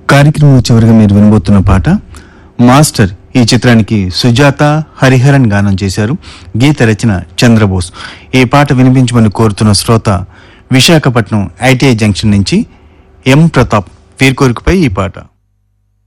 కార్యక్రమం చివరిగా మీరు వినబోతున్న పాట మాస్టర్ ఈ చిత్రానికి సుజాత హరిహరన్ గానం చేశారు. గీత రచన చంద్రబోస్. ఈ పాట వినిపించమని కోరుతున్న శ్రోత విశాఖపట్నం ఐటీఐ జంక్షన్ నుంచి ఎం ప్రతాప్. వీరి కోరికపై ఈ పాట.